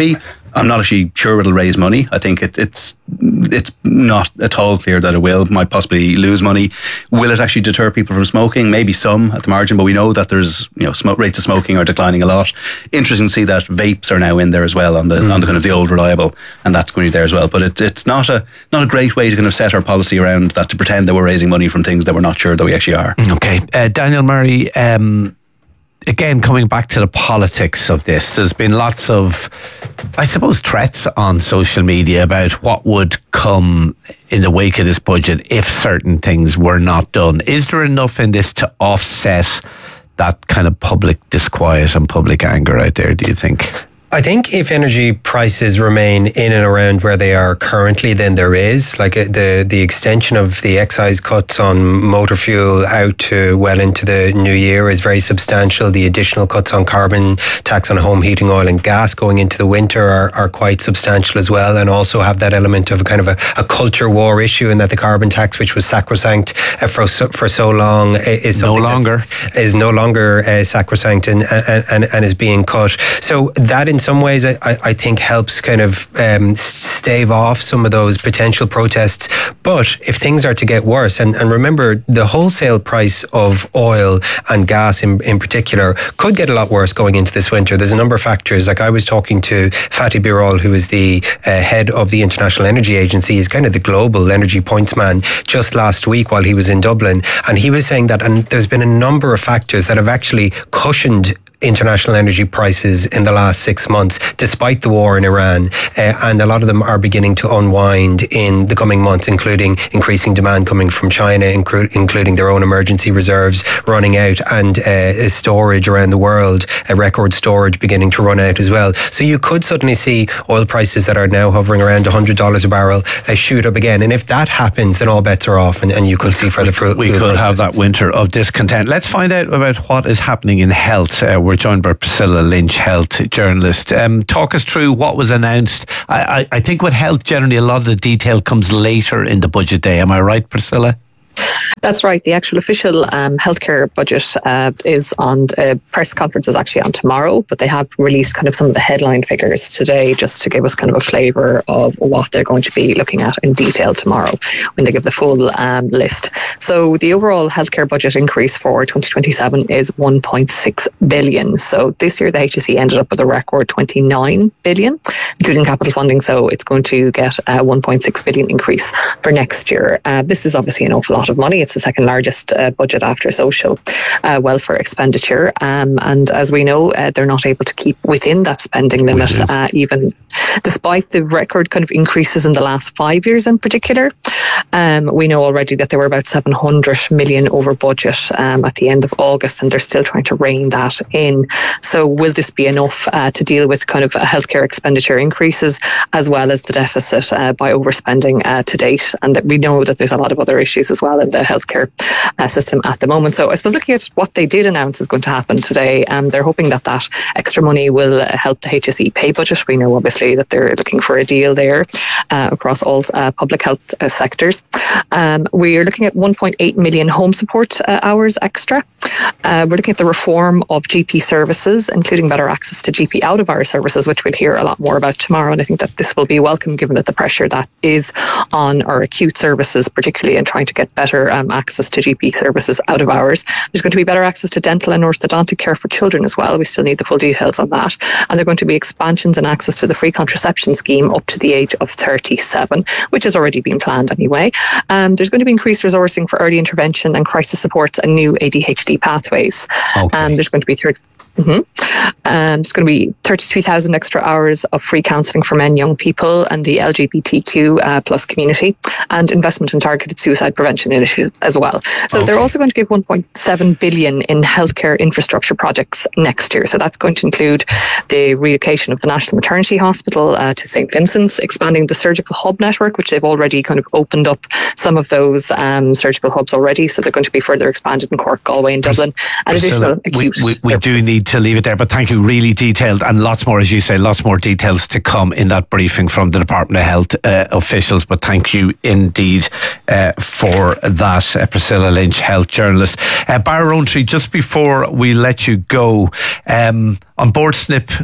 I'm not actually sure it'll raise money. I think it, it's it's not at all clear that it will. Might possibly lose money. Will it actually deter people from smoking? Maybe some at the margin, but we know that there's, you know, smoke rates of smoking are declining a lot. Interesting to see that vapes are now in there as well on the mm. on the kind of the old reliable, and that's going to be there as well. But it, it's not a not a great way to kind of set our policy around that, to pretend that we're raising money from things that we're not sure that we actually are. Okay, uh, Daniel Murray. Um, Again, coming back to the politics of this, there's been lots of, I suppose, threats on social media about what would come in the wake of this budget if certain things were not done. Is there enough in this to offset that kind of public disquiet and public anger out there, do you think? I think if energy prices remain in and around where they are currently, then there is like a, the the extension of the excise cuts on motor fuel out to well into the new year is very substantial. The additional cuts on carbon tax on home heating oil and gas going into the winter are, are quite substantial as well, and also have that element of a kind of a, a culture war issue, in that the carbon tax, which was sacrosanct uh, for so, for so long, is no longer is no longer uh, sacrosanct and, and and and is being cut. So that in In some ways, I, I think helps kind of um, stave off some of those potential protests. But if things are to get worse, and, and remember, the wholesale price of oil and gas in, in particular could get a lot worse going into this winter. There's a number of factors. Like I was talking to Fatih Birol, who is the uh, head of the International Energy Agency. He's kind of the global energy points man, just last week while he was in Dublin. And he was saying that, and there's been a number of factors that have actually cushioned international energy prices in the last six months, despite the war in Iran. Uh, and a lot of them are beginning to unwind in the coming months, including increasing demand coming from China, incru- including their own emergency reserves running out, and uh, storage around the world, a record storage beginning to run out as well. So you could suddenly see oil prices that are now hovering around one hundred dollars a barrel uh, shoot up again. And if that happens, then all bets are off, and, and you could see further fruit. We could have that winter of discontent. Let's find out about what is happening in health. Uh, We're joined by Priscilla Lynch, health journalist. Um, talk us through what was announced. I, I, I think with health, generally, a lot of the detail comes later in the budget day. Am I right, Priscilla? That's right. The actual official um, healthcare budget uh, is on, uh, press conference is actually on tomorrow, but they have released kind of some of the headline figures today just to give us kind of a flavour of what they're going to be looking at in detail tomorrow when they give the full um, list. So the overall healthcare budget increase for twenty twenty-seven is one point six billion. So this year the H S E ended up with a record twenty-nine billion, including capital funding. So it's going to get a one point six billion increase for next year. Uh, this is obviously an awful lot of money. It's the second largest uh, budget after social uh, welfare expenditure. Um, and as we know, uh, they're not able to keep within that spending limit, uh, even despite the record kind of increases in the last five years in particular. Um, we know already that they were about seven hundred million over budget um, at the end of August, and they're still trying to rein that in. So will this be enough uh, to deal with kind of healthcare expenditure increases as well as the deficit uh, by overspending uh, to date? And that we know that there's a lot of other issues as well in the healthcare uh, system at the moment. So I suppose looking at what they did announce is going to happen today, um, they're hoping that that extra money will uh, help the H S E pay budget. We know obviously that they're looking for a deal there uh, across all uh, public health uh, sectors. Um, we're looking at one point eight million home support uh, hours extra. Uh, we're looking at the reform of G P services, including better access to G P out-of-hours services, which we'll hear a lot more about tomorrow. And I think that this will be welcome given that the pressure that is on our acute services, particularly in trying to get better um, access to G P services out of hours. There's going to be better access to dental and orthodontic care for children as well. We still need the full details on that. And there are going to be expansions in access to the free contraception scheme up to the age of thirty-seven, which has already been planned anyway. Um, there's going to be increased resourcing for early intervention and crisis supports and new A D H D pathways. Okay. Um, there's going to be third. Mm-hmm. Um, there's going to be thirty-three thousand extra hours of free counselling for men, young people and the L G B T Q uh, plus community, and investment in targeted suicide prevention initiatives as well. So okay. They're also going to give one point seven billion in healthcare infrastructure projects next year. So that's going to include the relocation of the National Maternity Hospital uh, to Saint Vincent's, expanding the surgical hub network, which they've already kind of opened up some of those um, surgical hubs already. So they're going to be further expanded in Cork, Galway and Dublin, and additional acute we, we, we do need to leave it there, but thank you. Really detailed, and lots more, as you say, lots more details to come in that briefing from the Department of Health uh, officials. But thank you indeed uh, for that, uh, Priscilla Lynch, health journalist. Uh, Barra Rowntree, just before we let you go, um, on board Snip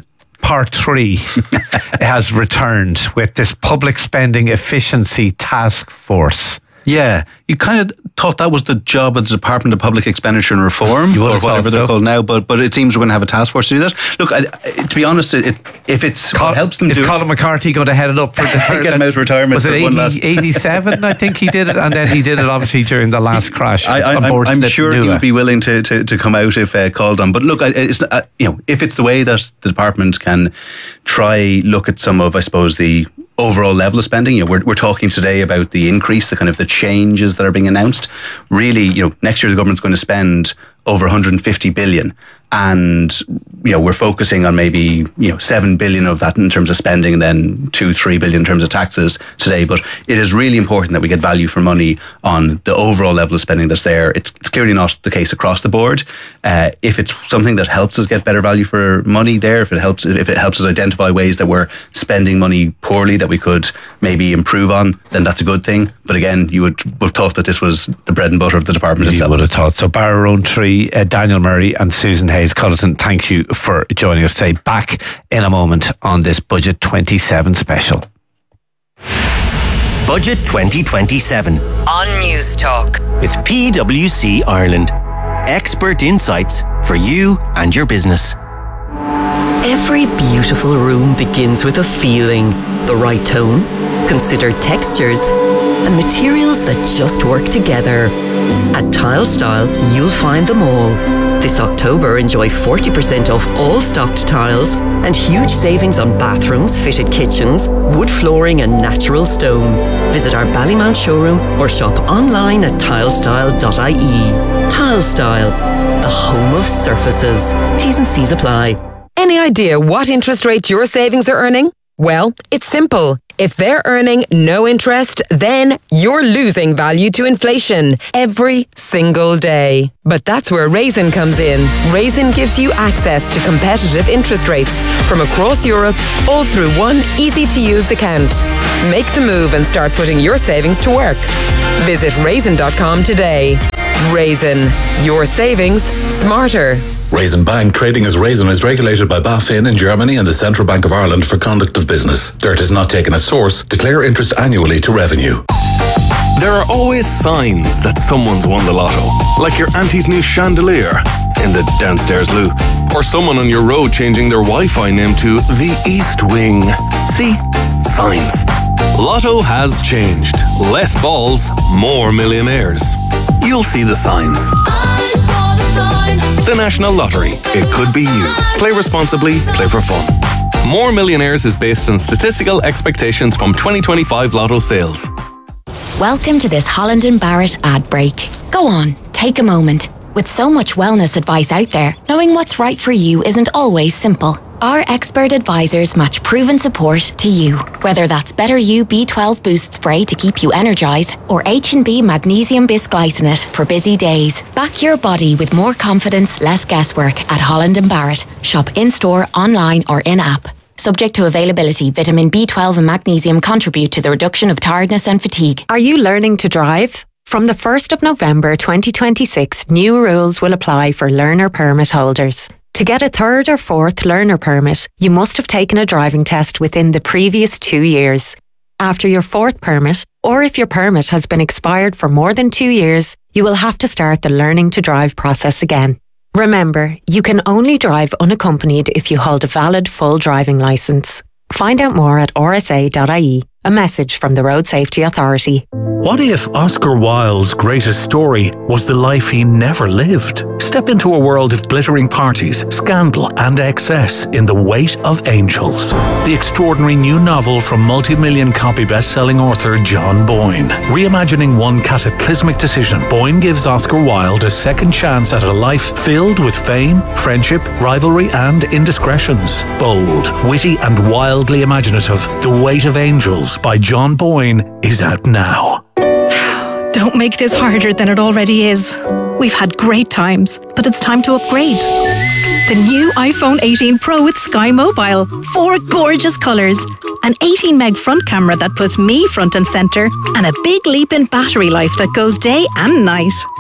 part three has returned with this Public Spending Efficiency Task Force. Yeah, you kind of thought that was the job of the Department of Public Expenditure and Reform, or whatever they're so. called now, but but it seems we're going to have a task force to do that. Look, I, to be honest, it, if it's Col- what helps them is do... Is Colin McCarthy going to head it up for the third... Get him out of retirement was for it one eighty, last... eighty-seven, I think he did it, and then he did it obviously during the last crash. I, I, I'm, I'm sure he would be willing to, to, to come out if uh, called on. But look, it's, uh, you know, if it's the way that the department can try look at some of, I suppose, the overall level of spending, you know, we're, we're talking today about the increase, the kind of the changes that are being announced. Really, you know, next year the government's going to spend over one hundred fifty billion. And, you know, we're focusing on maybe, you know, seven billion of that in terms of spending and then two, three billion in terms of taxes today. But it is really important that we get value for money on the overall level of spending that's there. It's, it's clearly not the case across the board. Uh, if it's something that helps us get better value for money there, if it helps, if it helps us identify ways that we're spending money poorly that we could maybe improve on, then that's a good thing. But again, you would have thought that this was the bread and butter of the department you itself. You would have thought. So Barra Rowntree, uh, Daniel Murray and Susan Hayes Culleton, thank you for joining us today. Back in a moment on this Budget twenty-seven special. Budget twenty twenty-seven on News Talk with P W C Ireland. Expert insights for you and your business. Every beautiful room begins with a feeling, the right tone, considered textures, and materials that just work together. At Tile Style, you'll find them all. This October, enjoy forty percent off all stocked tiles and huge savings on bathrooms, fitted kitchens, wood flooring and natural stone. Visit our Ballymount showroom or shop online at tilestyle dot I E. Tile Style, the home of surfaces. T's and C's apply. Any idea what interest rate your savings are earning? Well, it's simple. If they're earning no interest, then you're losing value to inflation every single day. But that's where Raisin comes in. Raisin gives you access to competitive interest rates from across Europe, all through one easy-to-use account. Make the move and start putting your savings to work. Visit raisin dot com today. Raisin, your savings smarter. Raisin Bank, trading as Raisin, is regulated by BaFin in Germany and the Central Bank of Ireland for conduct of business. Dirt is not taken as source. Declare interest annually to revenue. There are always signs that someone's won the lotto, like your auntie's new chandelier in the downstairs loo, or someone on your road changing their Wi-Fi name to the East Wing. See? Signs. Lotto has changed. Less balls, more millionaires. You'll see the signs. The National Lottery. It could be you. Play responsibly, play for fun. More Millionaires is based on statistical expectations from twenty twenty-five Lotto sales. Welcome to this Holland and Barrett ad break. Go on, take a moment. With so much wellness advice out there, knowing what's right for you isn't always simple. Our expert advisors match proven support to you. Whether that's Better You B twelve Boost Spray to keep you energised or H and B Magnesium Bisglycinate for busy days. Back your body with more confidence, less guesswork at Holland and Barrett. Shop in-store, online or in-app. Subject to availability, vitamin B twelve and magnesium contribute to the reduction of tiredness and fatigue. Are you learning to drive? From the first of November twenty twenty-six, new rules will apply for learner permit holders. To get a third or fourth learner permit, you must have taken a driving test within the previous two years. After your fourth permit, or if your permit has been expired for more than two years, you will have to start the learning to drive process again. Remember, you can only drive unaccompanied if you hold a valid full driving licence. Find out more at r s a dot I E. A message from the Road Safety Authority. What if Oscar Wilde's greatest story was the life he never lived? Step into a world of glittering parties, scandal and excess in The Weight of Angels. The extraordinary new novel from multi-million copy best-selling author John Boyne. Reimagining one cataclysmic decision, Boyne gives Oscar Wilde a second chance at a life filled with fame, friendship, rivalry and indiscretions. Bold, witty and wildly imaginative, The Weight of Angels by John Boyne is out now. Don't make this harder than it already is. We've had great times, but it's time to upgrade. The new iPhone eighteen Pro with Sky Mobile. Four gorgeous colours. An eighteen meg front camera that puts me front and centre. And a big leap in battery life that goes day and night.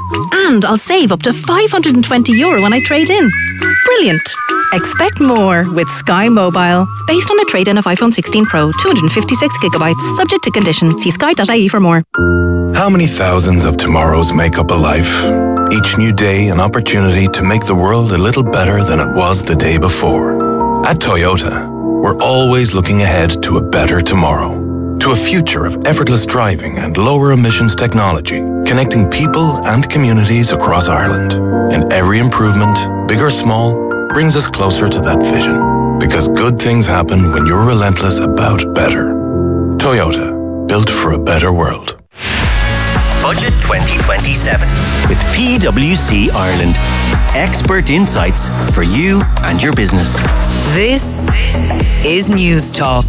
And I'll save up to five hundred twenty euro when I trade in. Brilliant. Expect more with Sky Mobile. Based on a trade-in of iPhone sixteen Pro, two hundred fifty-six gigabytes. Subject to condition. See sky dot I E for more. How many thousands of tomorrows make up a life? Each new day an opportunity to make the world a little better than it was the day before. At Toyota, we're always looking ahead to a better tomorrow. To a future of effortless driving and lower emissions technology, connecting people and communities across Ireland. And every improvement, big or small, brings us closer to that vision. Because good things happen when you're relentless about better. Toyota, built for a better world. Budget twenty twenty-seven with P W C Ireland. Expert insights for you and your business. This is News Talk.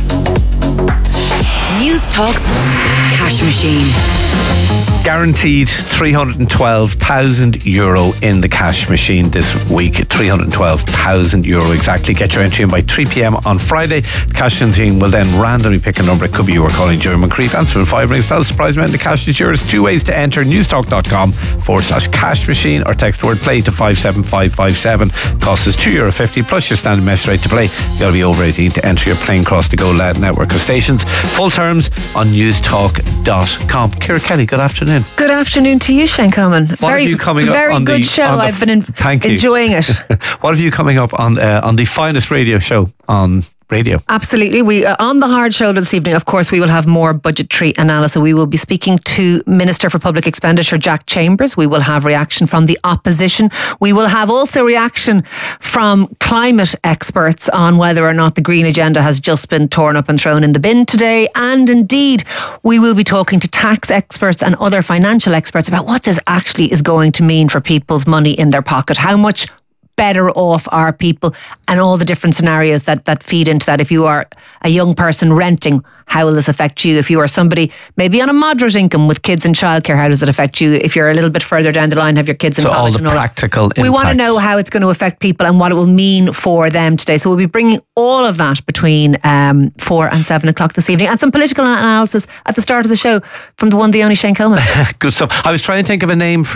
News Talk's Cash Machine. Guaranteed three hundred twelve thousand euro in the cash machine this week. three hundred twelve thousand euro exactly. Get your entry in by three p.m. on Friday. The cash machine will then randomly pick a number. It could be you were calling Jeremy Moncrief. Answer in five rings. That'll surprise me. And the cash is yours. Two ways to enter. newstalk.com forward slash cash machine or text word play to five seven five five seven. Cost is two euro fifty plus your standard message rate to play. You got to be over eighteen to enter your playing across the Go Loud network of stations. Full terms on newstalk dot com. Ciara Kelly, good afternoon. Good afternoon to you, Shane Coleman. What very, have you coming up very on good the, show. on the, I've been in, thank you. enjoying it. What have you coming up on uh, on the finest radio show on radio? Absolutely. We uh, on the hard shoulder this evening, of course, we will have more budgetary analysis. We will be speaking to Minister for Public Expenditure, Jack Chambers. We will have reaction from the opposition. We will have also reaction from climate experts on whether or not the green agenda has just been torn up and thrown in the bin today. And indeed, we will be talking to tax experts and other financial experts about what this actually is going to mean for people's money in their pocket. How much better off are people, and all the different scenarios that, that feed into that. If you are a young person renting, how will this affect you? If you are somebody maybe on a moderate income with kids in childcare, how does it affect you? If you're a little bit further down the line, have your kids in so college. all the and all practical that. We want to know how it's going to affect people and what it will mean for them today. So we'll be bringing all of that between um, four and seven o'clock this evening, and some political analysis at the start of the show from the one, the only Shane Coleman. Good stuff. I was trying to think of a name for